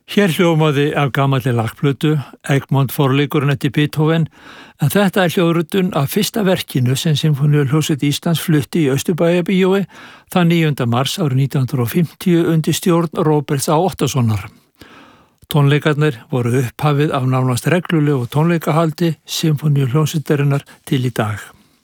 Hér hljómaði af gamalli lagplötu, Egmont forleikurinn eftir Beethoven, en þetta hljóðrutun af fyrsta verkinu sem Sinfóníuhljómsveit Íslands flutti í Austurbæjarbíói þann 9. mars árið 1950 undir stjórn Róberts A. Óttarssonar. Tónleikarnir voru upphafið af nánast reglulegu tónleikahaldi Sinfóníuhljómsveitarinnar til í dag.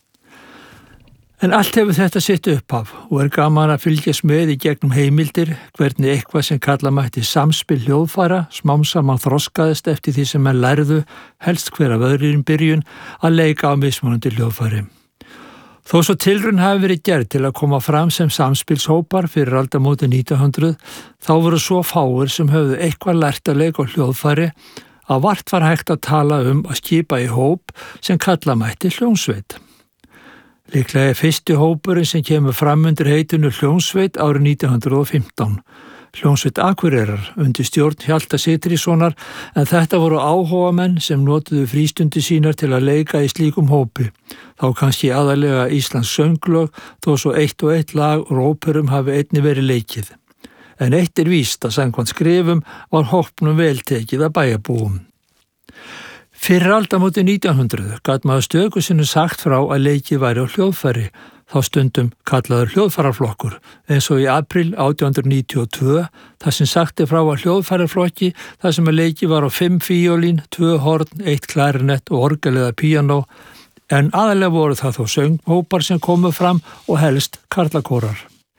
En allt hefur þetta sitt upphaf og gaman að fylgjast með í gegnum heimildir hvernig eitthvað sem kalla mætti samspil hljóðfæra smám saman þroskaðist eftir því sem menn lærðu, helst hver af öðrum byrjun, að leika á mismunandi hljóðfæri. Þó svo tilraun hafi verið gerð til að koma fram sem samspilshópar fyrir aldamóti 1900, þá voru svo fáir sem höfðu eitthvað lært að leika á hljóðfæri að vart var hægt að tala að skipa í hóp sem kalla mætti hljómsveit. Líklega er fyrsti hópurinn sem kemur fram undir heitinu Hljómsveit árið 1915. Hljómsveit Akureyrar undir stjórn Hjalta Sigtrýssonar, en þetta voru áhugamenn sem notuðu frístundi sínar til að leika í slíkum hópi. Þá kannski aðalega Íslands sönglög, þó svo eitt og eitt lag úr óperum hafi einnig verið leikið. En eitt er víst að samkvæmt skrifum var hópnum veltekið að bæjarbúum. Fyrir aldamóti 1900 gat maður stöku sinnum sagt frá að leikið væri á hljóðfæri, þá stundum kallaður hljóðfæraflokkur, eins og í apríl 1892, þar sem sagt frá að hljóðfæraflokki þar sem að leikið var á 5 fíólín, 2 horn, 1 klarinett og orgel eða píanó, en aðalega voru það þó sönghópar sem komu fram og helst karlakórar.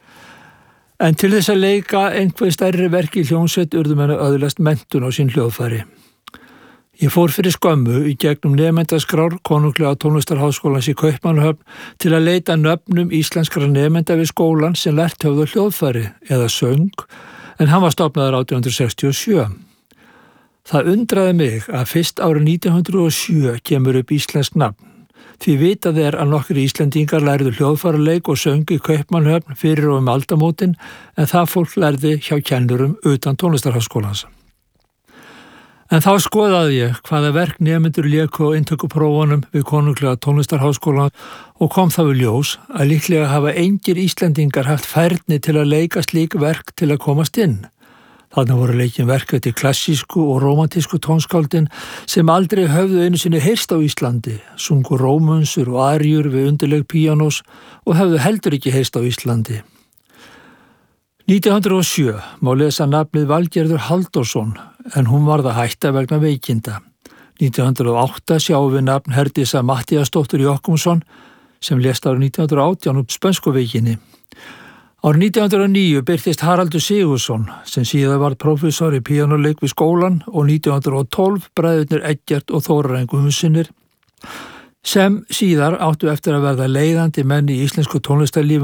En til þess að leika einhver stærri verk í hljómsveit urðu menn að öðlast menntun á sín hljóðfæri. Ég fór fyrir skömmu í gegnum nemendaskrár Konunglega tónlistarháskólans í Kaupmannahöfn til að leita nöfnum íslenskra nemenda við skólan sem lært höfðu hljóðfæri eða söng, en hann var stofnaður 1867. Það undraði mig að fyrst árið 1907 kemur upp íslensk nafn. Því vitað er að nokkri Íslendingar lærðu hljóðfæraleik og söng í Kaupmannahöfn fyrir og aldamótin, en það fólk lærði hjá kennurum utan tónlistarháskólans. En þá skoðaði ég hvaða verk nemendur léku á inntökuprófunum við Konunglega tónlistarháskólan og kom það við ljós að líklega hafa engir Íslendingar haft færni til að leika slík verk til að komast inn. Þarna voru leikin verk eftir klassísku og rómantísku tónskáldin sem aldrei höfðu einu sinni heyrst á Íslandi, sungu rómunsur og arjur við undirleik píanós og höfðu heldur ekki heyrst á Íslandi. 1907 má lesa nafnið Valgerður Halldórsson, en hún varð að hætta vegna veikinda. 1908 sjáum við nafn Herdísar Matthíasdóttur Jochumsson sem lést árið 1918 upp spönskuveikinni. Árið 1909 birtist Haraldur Sigurðsson sem síðar varð prófessor í píanóleik við skólan og 1912 bræðurnir Eggert og Þórarinn Guðmundssynir sem síðar áttu eftir að verða leiðandi menn í íslensku tónlistarlífi